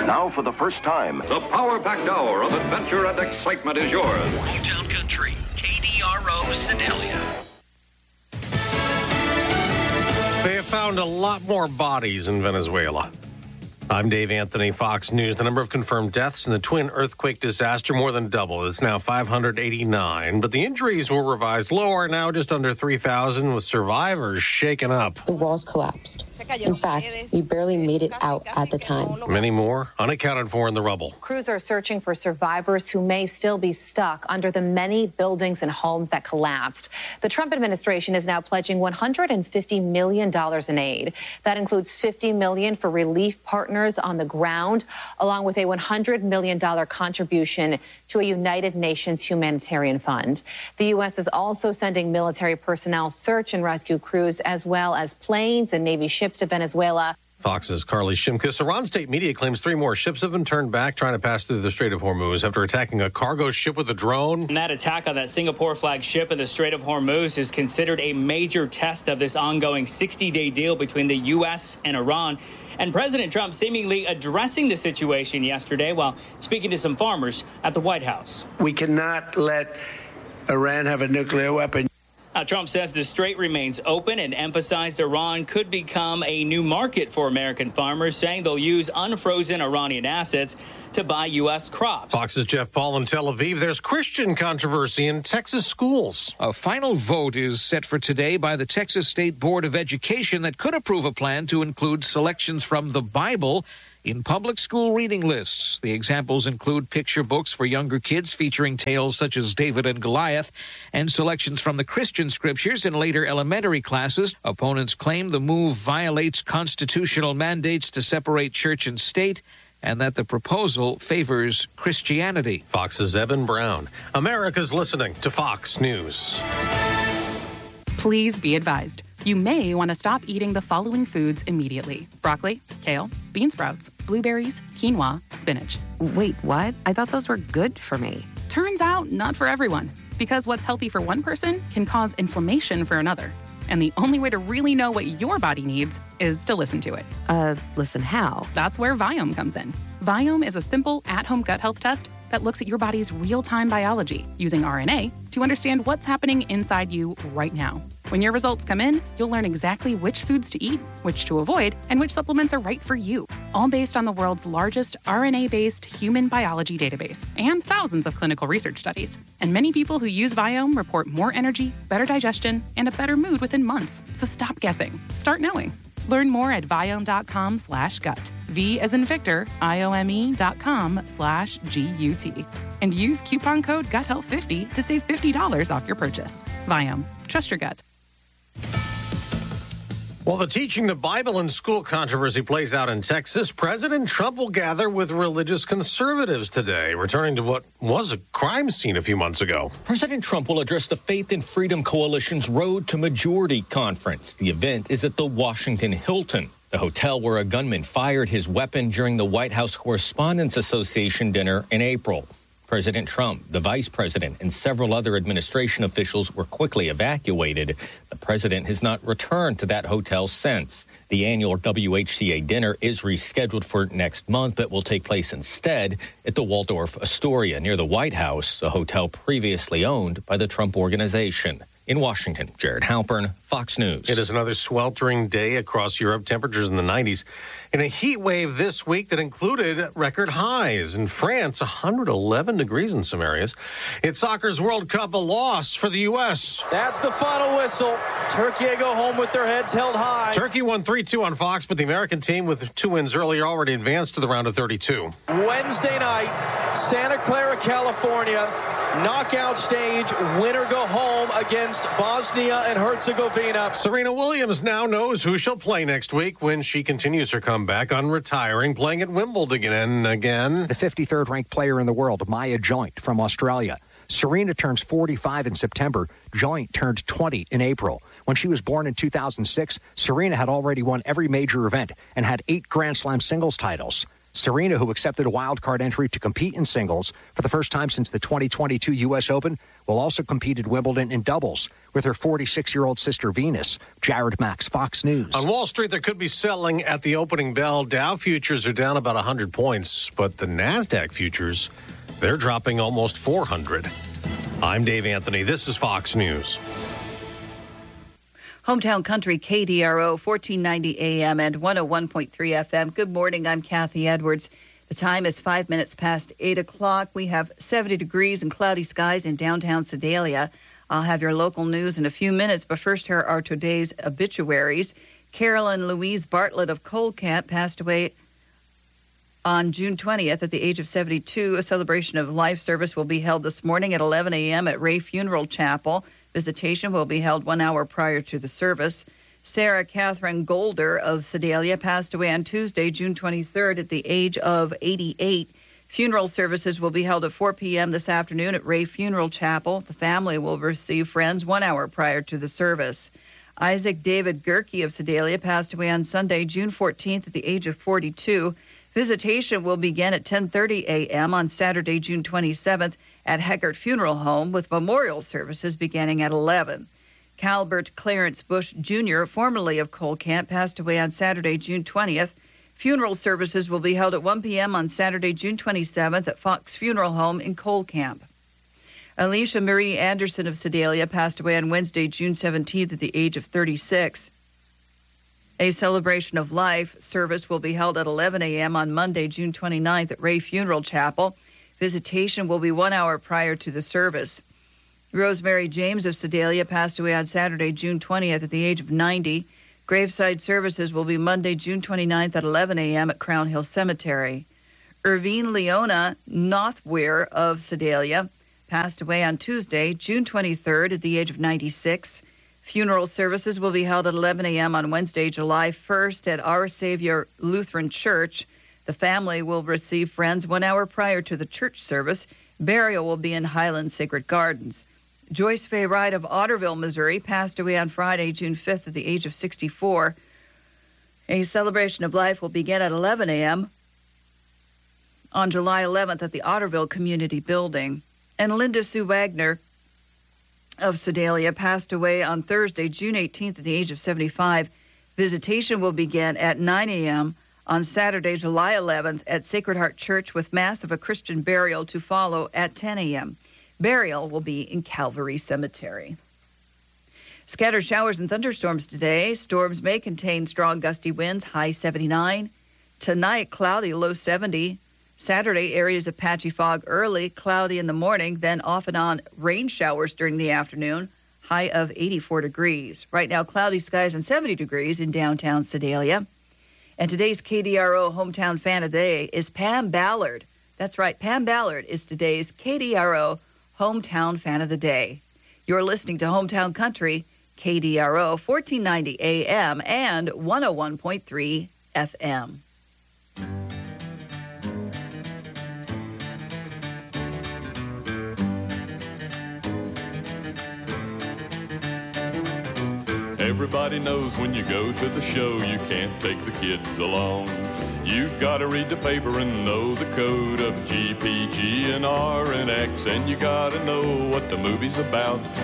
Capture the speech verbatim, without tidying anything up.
Now, for the first time, the power-packed hour of adventure and excitement is yours. Newtown Country, K D R O, Sedalia. They have found a lot more bodies in Venezuela. I'm Dave Anthony, Fox News. The number of confirmed deaths in the twin earthquake disaster more than doubled. It's now five hundred eighty-nine, but the injuries were revised lower, now just under three thousand, with survivors shaken up. The walls collapsed. In fact, we barely made it out at the time. Many more unaccounted for in the rubble. Crews are searching for survivors who may still be stuck under the many buildings and homes that collapsed. The Trump administration is now pledging one hundred fifty million dollars in aid. That includes fifty million dollars for relief partners on the ground, along with a one hundred million dollars contribution to a United Nations humanitarian fund. The U S is also sending military personnel, search and rescue crews, as well as planes and Navy ships to Venezuela. Fox's Carly Shimkus. Iran state media claims three more ships have been turned back trying to pass through the Strait of Hormuz after attacking a cargo ship with a drone. And that attack on that Singapore flag ship in the Strait of Hormuz is considered a major test of this ongoing sixty-day deal between the U S and Iran. And President Trump seemingly addressing the situation yesterday while speaking to some farmers at the White House. We cannot let Iran have a nuclear weapon. Now, Trump says the strait remains open and emphasized Iran could become a new market for American farmers, saying they'll use unfrozen Iranian assets to buy U S crops. Fox's Jeff Paul in Tel Aviv. There's Christian controversy in Texas schools. A final vote is set for today by the Texas State Board of Education that could approve a plan to include selections from the Bible in public school reading lists. The examples include picture books for younger kids featuring tales such as David and Goliath, and selections from the Christian scriptures in later elementary classes. Opponents claim the move violates constitutional mandates to separate church and state, and that the proposal favors Christianity. Fox's Evan Brown. America's listening to Fox News. Please be advised. You may want to stop eating the following foods immediately: broccoli, kale, bean sprouts, blueberries, quinoa, spinach. Wait, what? I thought those were good for me. Turns out, not for everyone. Because what's healthy for one person can cause inflammation for another. And the only way to really know what your body needs is to listen to it. Uh, listen how? That's where Viome comes in. Viome is a simple, at-home gut health test that looks at your body's real-time biology using R N A to understand what's happening inside you right now. When your results come in, you'll learn exactly which foods to eat, which to avoid, and which supplements are right for you, all based on the world's largest R N A-based human biology database and thousands of clinical research studies. And many people who use Viome report more energy, better digestion, and a better mood within months. So stop guessing. Start knowing. Learn more at Viome.com slash gut. V as in Victor, I-O-M-E dot com slash G-U-T. And use coupon code gut health fifty to save fifty dollars off your purchase. Viome. Trust your gut. While the teaching the Bible in school controversy plays out in Texas, President Trump will gather with religious conservatives today, returning to what was a crime scene a few months ago. President Trump will address the Faith and Freedom Coalition's Road to Majority conference. The event is at the Washington Hilton, the hotel where a gunman fired his weapon during the White House Correspondents Association dinner in April. President Trump, the vice president, and several other administration officials were quickly evacuated. The president has not returned to that hotel since. The annual W H C A dinner is rescheduled for next month, but will take place instead at the Waldorf Astoria near the White House, a hotel previously owned by the Trump Organization. In Washington, Jared Halpern, Fox News. It is another sweltering day across Europe. Temperatures in the nineties. In a heat wave this week that included record highs. In France, one hundred eleven degrees in some areas. It's soccer's World Cup, a loss for the U S. That's the final whistle. Turkey go home with their heads held high. Turkey won three two on Fox, but the American team with two wins earlier already advanced to the round of thirty-two. Wednesday night, Santa Clara, California. Knockout stage, winner go home against Bosnia and Herzegovina. Serena Williams now knows who she'll play next week when she continues her comeback on retiring, playing at Wimbledon and again. The fifty-third ranked player in the world, Maya Joint from Australia. Serena turns forty-five in September. Joint turned twenty in April. When she was born in two thousand six, Serena had already won every major event and had eight Grand Slam singles titles. Serena, who accepted a wildcard entry to compete in singles for the first time since the twenty twenty-two U S Open, will also compete at Wimbledon in doubles with her forty-six-year-old sister Venus. Jared Max, Fox News. On Wall Street, there could be settling at the opening bell. Dow futures are down about one hundred points, but the NASDAQ futures, they're dropping almost four hundred. I'm Dave Anthony. This is Fox News. Hometown Country, K D R O, fourteen ninety A M and one oh one point three F M. Good morning. I'm Kathy Edwards. The time is five minutes past eight o'clock. We have seventy degrees and cloudy skies in downtown Sedalia. I'll have your local news in a few minutes, but first here are today's obituaries. Carolyn Louise Bartlett of Coldcamp passed away on June twentieth at the age of seventy-two. A celebration of life service will be held this morning at eleven A M at Ray Funeral Chapel. Visitation will be held one hour prior to the service. Sarah Catherine Golder of Sedalia passed away on Tuesday, June twenty-third, at the age of eighty-eight. Funeral services will be held at four p.m. this afternoon at Ray Funeral Chapel. The family will receive friends one hour prior to the service. Isaac David Gerke of Sedalia passed away on Sunday, June fourteenth, at the age of forty-two. Visitation will begin at ten thirty a.m. on Saturday, June twenty-seventh, at Heckert Funeral Home, with memorial services beginning at eleven. Calbert Clarence Bush Junior, formerly of Coldcamp, passed away on Saturday, June twentieth. Funeral services will be held at one p.m. on Saturday, June twenty-seventh at Fox Funeral Home in Coldcamp. Alicia Marie Anderson of Sedalia passed away on Wednesday, June seventeenth, at the age of thirty-six. A celebration of life service will be held at eleven a.m. on Monday, June twenty-ninth at Ray Funeral Chapel. Visitation will be one hour prior to the service. Rosemary James of Sedalia passed away on Saturday, June twentieth, at the age of ninety. Graveside services will be Monday, June twenty-ninth at eleven a.m. at Crown Hill Cemetery. Irvine Leona Nothweir of Sedalia passed away on Tuesday, June twenty-third, at the age of ninety-six. Funeral services will be held at eleven a.m. on Wednesday, July first at Our Savior Lutheran Church. The family will receive friends one hour prior to the church service. Burial will be in Highland Sacred Gardens. Joyce Fay Wright of Otterville, Missouri, passed away on Friday, June fifth, at the age of sixty-four. A celebration of life will begin at eleven a.m. on July eleventh at the Otterville Community Building. And Linda Sue Wagner of Sedalia passed away on Thursday, June eighteenth, at the age of seventy-five. Visitation will begin at nine a.m. on Saturday, July eleventh, at Sacred Heart Church, with Mass of a Christian burial to follow at ten a.m. Burial will be in Calvary Cemetery. Scattered showers and thunderstorms today. Storms may contain strong gusty winds, high seventy-nine. Tonight, cloudy, low seventy. Saturday, areas of patchy fog early, cloudy in the morning, then off and on rain showers during the afternoon, high of eighty-four degrees. Right now, cloudy skies and seventy degrees in downtown Sedalia. And today's K D R O Hometown Fan of the Day is Pam Ballard. That's right, Pam Ballard is today's K D R O Hometown Fan of the Day. You're listening to Hometown Country, K D R O, fourteen ninety A M and one oh one point three F M. Everybody knows when you go to the show, you can't take the kids along. You've got to read the paper and know the code of G, P, G, and R, and X, and you got to know what the movie's about.